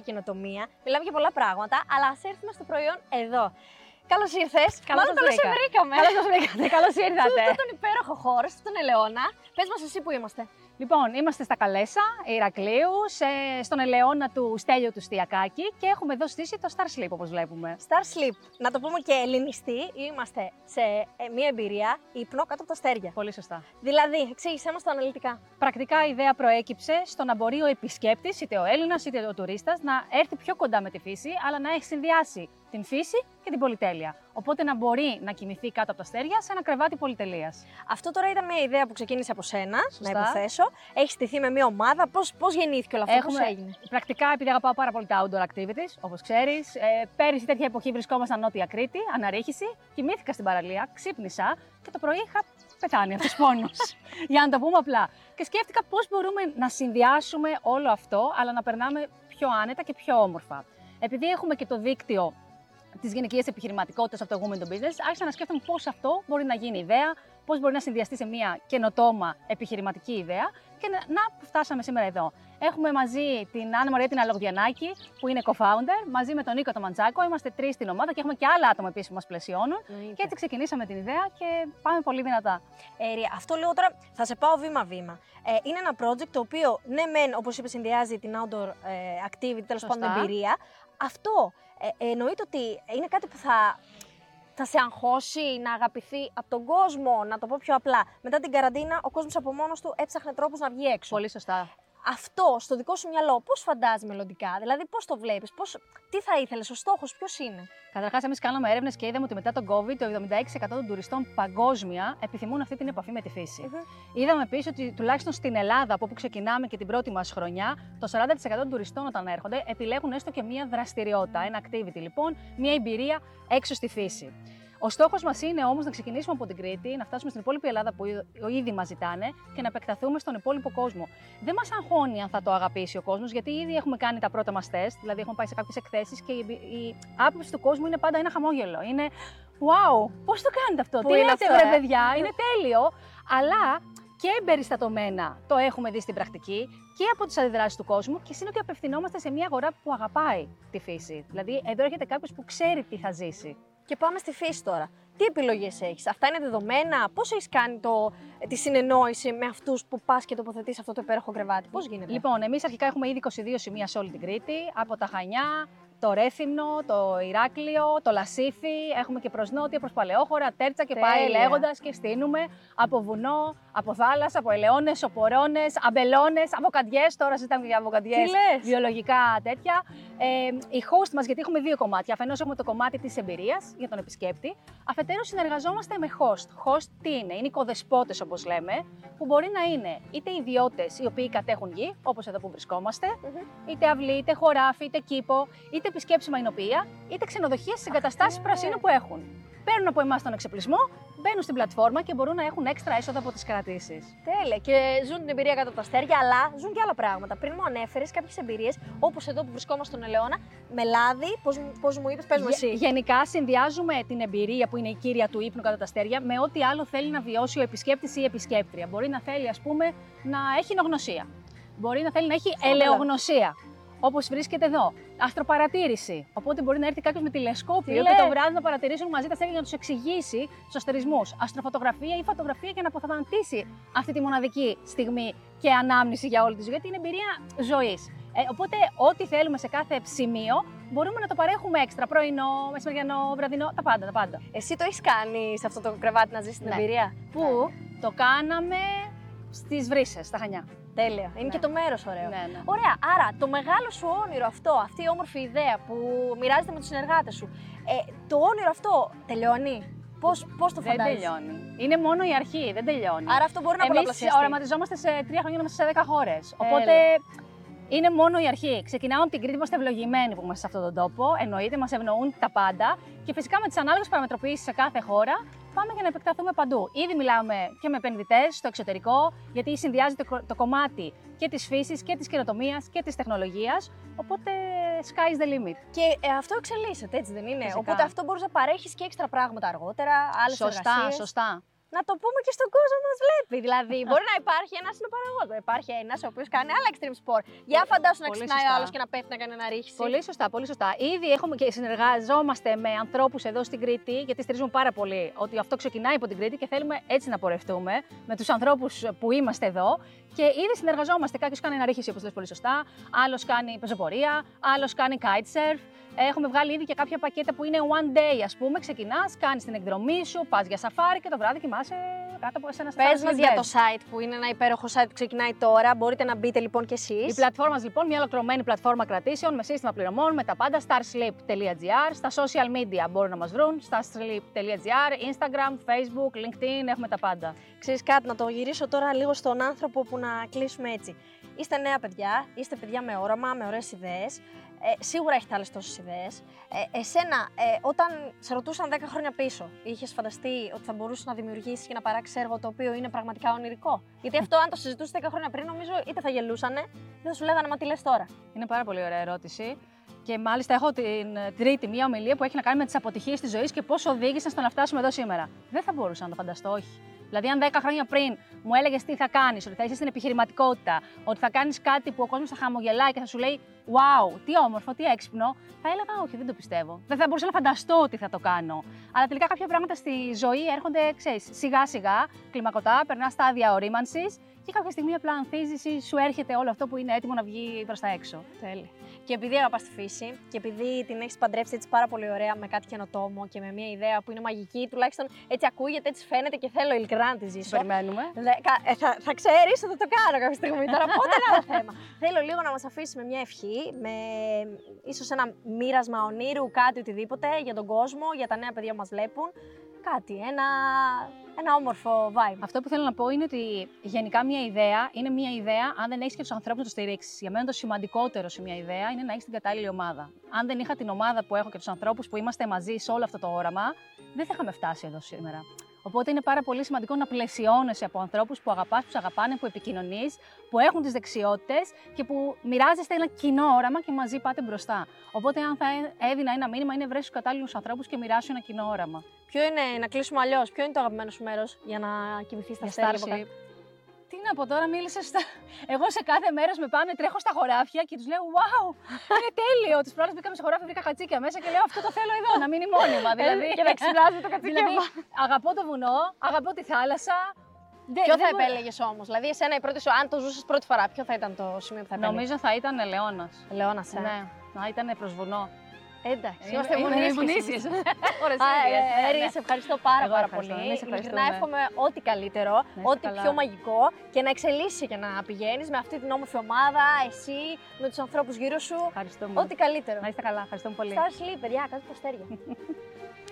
καινοτομία, μιλάμε για πολλά πράγματα, αλλά ας έρθουμε στο προϊόν εδώ. Καλώς ήρθες. Καλώς σε βρήκαμε. Καλώς σας βρήκατε. Καλώς ήρθατε. Σε αυτόν τον υπέροχο χώρο, στον Ελαιώνα. Πες μας εσύ που είμαστε. Λοιπόν, είμαστε στα Καλέσα, Ηρακλείου, στον Ελαιώνα του Στέλιου του Στιακάκη και έχουμε εδώ στήσει το Star Sleep, όπως βλέπουμε. Star Sleep, να το πούμε και ελληνιστή, είμαστε σε μια εμπειρία ύπνο κάτω από τα αστέρια. Πολύ σωστά. Δηλαδή, εξήγησέ μας το αναλυτικά. Πρακτικά η ιδέα προέκυψε στο να μπορεί ο επισκέπτης, είτε ο Έλληνας είτε ο τουρίστας, να έρθει πιο κοντά με τη φύση, αλλά να έχει συνδυάσει την φύση και την πολυτέλεια. Οπότε να μπορεί να κοιμηθεί κάτω από τα αστέρια σε ένα κρεβάτι πολυτελείας. Αυτό τώρα ήταν μια ιδέα που ξεκίνησε από σένα, να υποθέσω. Έχει στηθεί με μια ομάδα. Πώς γεννήθηκε όλο αυτό, πώς έγινε? Πρακτικά, επειδή αγαπάω πάρα πολύ τα outdoor activities, όπως ξέρεις, πέρυσι τέτοια εποχή βρισκόμασταν Νότια Κρήτη, αναρρίχηση, κοιμήθηκα στην παραλία, ξύπνησα και το πρωί είχα πεθάνει αυτός πόνος. Για να το πούμε απλά. Και σκέφτηκα πώς μπορούμε να συνδυάσουμε όλο αυτό, αλλά να περνάμε πιο άνετα και πιο όμορφα. Επειδή έχουμε και το δίκτυο της γυναικείας επιχειρηματικότητας από το Women Business, άρχισα να σκέφτομαι πώς αυτό μπορεί να γίνει ιδέα, πώς μπορεί να συνδυαστεί σε μια καινοτόμα επιχειρηματική ιδέα και να φτάσαμε σήμερα εδώ. Έχουμε μαζί την Άννα Μαρία την Αλογδιανάκη, που είναι co-founder, μαζί με τον Νίκο τον Μαντζάκο. Είμαστε τρεις στην ομάδα και έχουμε και άλλα άτομα επίσης που μας πλαισιώνουν. Και έτσι ξεκινήσαμε την ιδέα και πάμε πολύ δυνατά. Αυτό λέω τώρα, θα σε πάω βήμα-βήμα. Είναι ένα project το οποίο, ναι, μεν, όπως είπες, συνδυάζει την outdoor activity, τέλος πάντων εμπειρία. Αυτό εννοείται ότι είναι κάτι που θα σε αγχώσει να αγαπηθεί από τον κόσμο, να το πω πιο απλά. Μετά την καραντίνα, ο κόσμος από μόνος του έψαχνε τρόπους να βγει έξω. Πολύ σωστά. Αυτό στο δικό σου μυαλό, πώς φαντάζεσαι μελλοντικά, δηλαδή πώς το βλέπεις, τι θα ήθελες, ο στόχος ποιος είναι? Καταρχάς, εμείς κάναμε έρευνες και είδαμε ότι μετά τον COVID, το 76% των τουριστών παγκόσμια επιθυμούν αυτή την επαφή με τη φύση. Είδαμε επίσης ότι τουλάχιστον στην Ελλάδα, από όπου ξεκινάμε και την πρώτη μας χρονιά, το 40% των τουριστών όταν έρχονται επιλέγουν έστω και μία δραστηριότητα, ένα activity λοιπόν, μία εμπειρία έξω στη φύση. Ο στόχος μας είναι όμως να ξεκινήσουμε από την Κρήτη, να φτάσουμε στην υπόλοιπη Ελλάδα που ήδη μας ζητάνε και να επεκταθούμε στον υπόλοιπο κόσμο. Δεν μας αγχώνει αν θα το αγαπήσει ο κόσμος, γιατί ήδη έχουμε κάνει τα πρώτα μας τεστ, δηλαδή έχουμε πάει σε κάποιες εκθέσεις και η άποψη του κόσμου είναι πάντα ένα χαμόγελο. Είναι wow, πώς το κάνετε αυτό, τι λέτε βρε παιδιά, είναι τέλειο, αλλά και εμπεριστατωμένα το έχουμε δει στην πρακτική και από τις αντιδράσεις του κόσμου και είναι ότι απευθυνόμαστε σε μια αγορά που αγαπάει τη φύση. Δηλαδή, εδώ έρχεται κάποιος που ξέρει τι θα ζήσει. Και πάμε στη φύση τώρα. Τι επιλογές έχεις, αυτά είναι δεδομένα, πώς έχεις κάνει τη συνεννόηση με αυτούς που πας και τοποθετείς αυτό το υπέροχο κρεβάτι, πώς γίνεται? Λοιπόν, εμείς αρχικά έχουμε ήδη 22 σημεία σε όλη την Κρήτη, από τα Χανιά, το Ρέθυμνο, το Ηράκλειο, το Λασίθι, έχουμε και προς νότια, προς Παλαιόχωρα, Τέρτσα και πάει λέγοντας και στείνουμε από βουνό, από θάλασσα, από ελαιώνες, οπορώνες, αμπελώνες, αβοκαντιές, τώρα συζητάμε για αβοκαντιές, βιολογικά τέτοια. Οι host μας, γιατί έχουμε δύο κομμάτια, αφενός έχουμε το κομμάτι της εμπειρίας για τον επισκέπτη, αφετέρου συνεργαζόμαστε με host. Host τι είναι? Είναι οικοδεσπότες όπως λέμε, που μπορεί να είναι είτε ιδιώτες οι οποίοι κατέχουν γη, όπως εδώ που βρισκόμαστε, είτε αυλή, είτε χωράφι, είτε κήπο, είτε επισκέψιμα εινοποιεία, είτε ξενοδοχεία στις εγκαταστάσεις πρασίνου που έχουν. Παίρνουν από εμάς τον εξοπλισμό, μπαίνουν στην πλατφόρμα και μπορούν να έχουν έξτρα έσοδα από τις κρατήσεις. Τέλεια. Και ζουν την εμπειρία κάτω από τα αστέρια, αλλά ζουν και άλλα πράγματα. Πριν μου ανέφερες κάποιες εμπειρίες, όπως εδώ που βρισκόμαστε στον Ελαιώνα, με λάδι, πώς μου είπες, πες μου εσύ. Γενικά, συνδυάζουμε την εμπειρία που είναι η κύρια του ύπνου κάτω από τα αστέρια με ό,τι άλλο θέλει να βιώσει ο επισκέπτης ή η επισκέπτρια. Μπορεί να θέλει, ας πούμε, να έχει νογνωσία. Μπορεί να θέλει να έχει ελαιογνωσία. Όπως βρίσκεται εδώ. Αστροπαρατήρηση. Οπότε μπορεί να έρθει κάποιος με τηλεσκόπιο και το βράδυ να παρατηρήσουν μαζί τα αστέρια για να τους εξηγήσει τους αστερισμούς. Αστροφωτογραφία ή φωτογραφία για να αποθανατήσει αυτή τη μοναδική στιγμή και ανάμνηση για όλη τη ζωή, γιατί είναι εμπειρία ζωής. Οπότε, ό,τι θέλουμε σε κάθε σημείο μπορούμε να το παρέχουμε έξτρα. Πρωινό, μεσημεριανό, βραδινό, τα πάντα, τα πάντα. Εσύ το έχεις κάνει σε αυτό το κρεβάτι να ζήσεις την εμπειρία? Πού? Το κάναμε στις Βρύσσες, στα Χανιά. Τέλεια. Είναι και το μέρος ωραίο. Ναι. Ωραία. Άρα, το μεγάλο σου όνειρο αυτό, αυτή η όμορφη ιδέα που μοιράζεται με τους συνεργάτες σου, το όνειρο αυτό τελειώνει? Πώς το φαντάζεσαι? Δεν τελειώνει. Είναι μόνο η αρχή, δεν τελειώνει. Άρα αυτό μπορεί να πολλαπλασιαστεί. Εμείς οραματιζόμαστε σε 3 χρόνια να είμαστε σε 10 χώρες. Οπότε είναι μόνο η αρχή. Ξεκινάμε από την Κρήτη, είμαστε ευλογημένοι που είμαστε σε αυτόν τον τόπο. Εννοείται, μας ευνοούν τα πάντα. Και φυσικά με τις ανάλογες παραμετροποιήσεις σε κάθε χώρα πάμε για να επεκταθούμε παντού. Ήδη μιλάμε και με επενδυτές στο εξωτερικό, γιατί συνδυάζεται το κομμάτι και της φύσης και της καινοτομίας και της τεχνολογίας. Οπότε sky is the limit. Και αυτό εξελίσσεται, έτσι δεν είναι? Φυσικά. Οπότε αυτό μπορείς να παρέχεις και έξτρα πράγματα αργότερα, άλλες εργασίες. Σωστά. να το πούμε και στον κόσμο που μας βλέπει. Δηλαδή, μπορεί να υπάρχει ένας συνοπαραγωγός, υπάρχει ένας ο οποίος κάνει άλλα extreme sport. Για φαντάσου να ξυπνάει ο άλλος και να πέφτει να κάνει ένα ρίχηση. Πολύ σωστά, πολύ σωστά. Ήδη έχουμε και συνεργαζόμαστε με ανθρώπους εδώ στην Κρήτη, γιατί στηρίζουμε πάρα πολύ ότι αυτό ξεκινάει από την Κρήτη και θέλουμε έτσι να πορευτούμε με τους ανθρώπους που είμαστε εδώ. Και ήδη συνεργαζόμαστε. Κάποιος κάνει ένα ρίχηση, όπως λες πολύ σωστά, άλλος κάνει πεζοπορία, άλλος κάνει kitesurf. Έχουμε βγάλει ήδη και κάποια πακέτα που είναι one day, ας πούμε. Ξεκινάς, κάνεις την εκδρομή σου, πας για σαφάρι και το βράδυ κοιμάσαι κάτω από ένα Πες μας για το site που είναι ένα υπέροχο site που ξεκινάει τώρα. Μπορείτε να μπείτε λοιπόν κι εσείς. Η πλατφόρμα μας λοιπόν, μια ολοκληρωμένη πλατφόρμα κρατήσεων με σύστημα πληρωμών, με τα πάντα. Starsleep.gr. Στα social media μπορούν να μας βρουν. Starsleep.gr, Instagram, Facebook, LinkedIn, έχουμε τα πάντα. Ξέρεις κάτι, να το γυρίσω τώρα λίγο στον άνθρωπο που να κλείσουμε έτσι. Είστε νέα παιδιά, είστε παιδιά με όραμα, με ωραίες ιδέες. Σίγουρα έχετε άλλες τόσες ιδέες. Εσένα, όταν σε ρωτούσαν 10 χρόνια πίσω, είχες φανταστεί ότι θα μπορούσες να δημιουργήσεις και να παράξεις έργο το οποίο είναι πραγματικά ονειρικό? Γιατί αυτό, αν το συζητούσες 10 χρόνια πριν, νομίζω είτε θα γελούσανε, είτε θα σου λέγανε μα τι λες τώρα. Είναι πάρα πολύ ωραία ερώτηση. Και μάλιστα έχω την τρίτη μία ομιλία που έχει να κάνει με τις αποτυχίες της ζωής και πώς οδήγησαν στο να φτάσουμε εδώ σήμερα. Δεν θα μπορούσα να το φανταστώ, όχι. Δηλαδή, αν 10 χρόνια πριν μου έλεγες τι θα κάνεις, ότι θα είσαι στην επιχειρηματικότητα, ότι θα κάνεις κάτι που ο κόσμος θα χαμογελάει και θα σου λέει wow, τι όμορφο, τι έξυπνο, θα έλεγα όχι, δεν το πιστεύω. Δεν θα μπορούσα να φανταστώ ότι θα το κάνω. Αλλά τελικά κάποια πράγματα στη ζωή έρχονται, ξέρεις, σιγά-σιγά, κλιμακωτά, περνά στάδια ορίμανσης και κάποια στιγμή απλά ανθίζεις ή σου έρχεται όλο αυτό που είναι έτοιμο να βγει προς τα έξω. Τέλεια. Και επειδή αγαπάς τη φύση και επειδή την έχεις παντρέψει έτσι πάρα πολύ ωραία με κάτι καινοτόμο και με μια ιδέα που είναι μαγική, τουλάχιστον έτσι ακούγεται, έτσι φαίνεται και θέλω ειλικρινά να τη ζήσω. Περιμένουμε. Θα ξέρεις ότι θα το κάνω κάποια στιγμή τώρα, πότε είναι άλλο θέμα. Θέλω λίγο να μας αφήσεις με μια ευχή, με ίσως ένα μοίρασμα ονείρου, κάτι οτιδήποτε για τον κόσμο, για τα νέα παιδιά που μας βλέπουν. Κάτι, ένα όμορφο vibe. Αυτό που θέλω να πω είναι ότι γενικά μια ιδέα είναι μια ιδέα αν δεν έχεις και τους ανθρώπους να το στηρίξεις. Για μένα το σημαντικότερο σε μια ιδέα είναι να έχεις την κατάλληλη ομάδα. Αν δεν είχα την ομάδα που έχω και τους ανθρώπους που είμαστε μαζί σε όλο αυτό το όραμα, δεν θα είχαμε φτάσει εδώ σήμερα. Οπότε είναι πάρα πολύ σημαντικό να πλαισιώνεσαι από ανθρώπους που αγαπάς, που σε αγαπάνε, που επικοινωνείς, που έχουν τις δεξιότητες και που μοιράζεστε ένα κοινό όραμα και μαζί πάτε μπροστά. Οπότε, αν θα έδινα ένα μήνυμα, είναι βρες τους κατάλληλους ανθρώπους και μοιράσου ένα κοινό όραμα. Ποιο είναι, να κλείσουμε αλλιώς, ποιο είναι το αγαπημένο σου μέρος για να κοιμηθείς στα αστέρια? Τι να πω τώρα, μίλησες στα... Εγώ σε κάθε μέρος με πάνε, τρέχω στα χωράφια και τους λέω wow, είναι τέλειο. Τις προάλλες μπήκαμε σε χωράφια, βρήκα κατσίκια μέσα και λέω αυτό το θέλω εδώ, να μείνει μόνιμα. Δηλαδή, και να ξυπνάζει το κατσίκι. Δηλαδή, αγαπώ το βουνό, αγαπώ τη θάλασσα. Ποιο θα επέλεγες όμως, δηλαδή εσένα η πρώτη σου, αν το ζούσες πρώτη φορά, ποιο θα ήταν το σημείο που θα επέλεγες? Νομίζω θα ήταν Λεώνας. Λεώνας, Ναι, να ήταν προς βουνό. Εντάξει, είμαστε βουνίσιες. Ωραία, σε ευχαριστώ πάρα πολύ. Ειλικρινά εύχομαι ό,τι καλύτερο, ό,τι πιο μαγικό και να εξελίσσεσαι και να πηγαίνεις με αυτή την όμορφη ομάδα, εσύ, με τους ανθρώπους γύρω σου. Ευχαριστούμε. Ό,τι καλύτερο. Να είστε καλά, ευχαριστούμε πολύ. Starsleep, παιδιά, κάτω στα αστέρια.